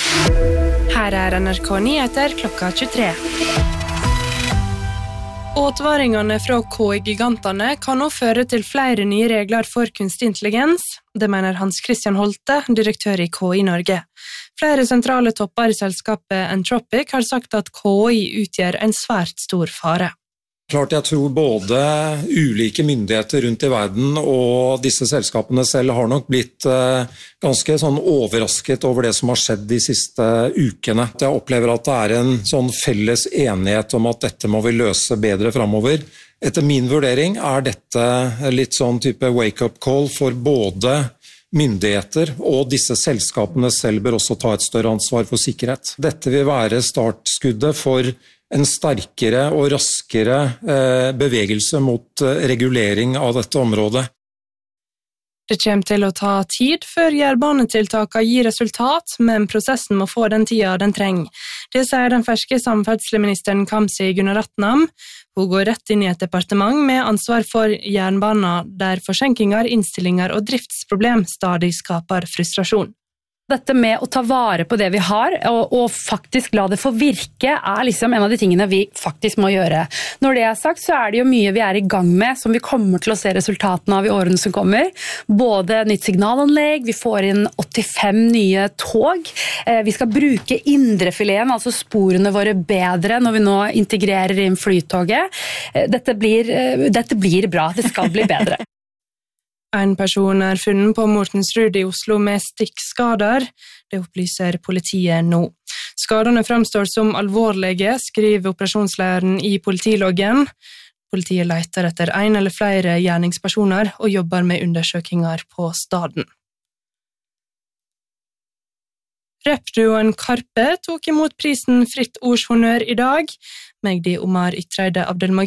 Her NRK Nyheter klokka 23. Åtvaringene fra KI-gigantene kan nå føre til flere nye regler for kunstig intelligens. Det mener Hans Christian Holte, direktør i KI Norge. Flere sentrale topper i selskapet Anthropic har sagt at KI utgjør en svært stor fare. Klart jeg tror både ulike myndigheter rundt i verden og disse selskapene selv har nok blitt ganske sånn overrasket over det som har skjedd de siste ukene. Jeg opplever at det er en sånn felles enighet om at dette må vi løse bedre fremover. Etter min vurdering er dette litt sånn type wake-up call for både myndigheter og disse selskapene selv bør også ta et større ansvar for sikkerhet. Dette vil være startskuddet for en sterkere og raskere bevegelse mot regulering av dette området. Det kommer til å ta tid før jernbanetiltakene gir resultat, men prosessen må få den tida den trenger. Det sier den ferske samferdselsministeren Kamzy Gunaratnam. Hun går rett inn i et departement med ansvar for jernbanen, der forsinkinger, innstillinger og driftsproblem stadig skaper frustrasjon. Dette med å ta vare på det vi har, og faktisk la det få virke, er liksom en av de tingene vi faktisk må gjøre. Når det er sagt, så er det jo mye vi er i gang med, som vi kommer til å se resultatene av i årene som kommer. Både nytt signalanlegg, vi får inn 85 nye tog, vi skal bruke indrefileten, altså sporene våre bedre når vi nå integrerer inn flytoget. Dette blir bra, det skal bli bedre. En person er funnet på Mortensrud i Oslo med stikkskader. Det opplyser politiet nå. Skadene fremstår som alvorlige, skriver operasjonslederen i politiloggen. Politiet leter etter en eller flere gjerningspersoner og jobber med undersøkelser på staden. Rappduoen Karpe tok imot prisen Fritt Ords Honnør i dag. Magdi Omar Ytreide Abdelmajid